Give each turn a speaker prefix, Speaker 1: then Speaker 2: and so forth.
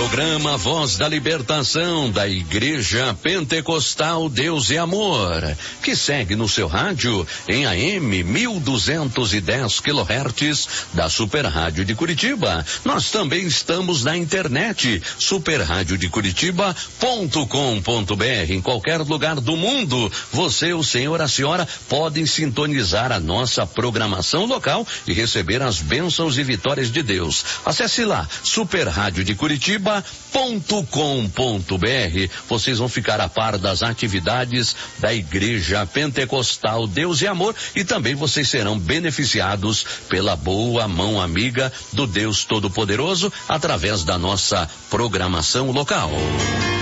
Speaker 1: Programa Voz da Libertação da Igreja Pentecostal Deus e Amor, que segue no seu rádio em AM 1210 kHz da Super Rádio de Curitiba. Nós também estamos na internet, superradiodecuritiba.com.br. Em qualquer lugar do mundo, você, o senhor, a senhora podem sintonizar a nossa programação local e receber as bênçãos e vitórias de Deus. Acesse lá, superradiodecuritiba.com.br. Vocês vão ficar a par das atividades da Igreja Pentecostal Deus e Amor e também vocês serão beneficiados pela boa mão amiga do Deus Todo-Poderoso através da nossa programação local.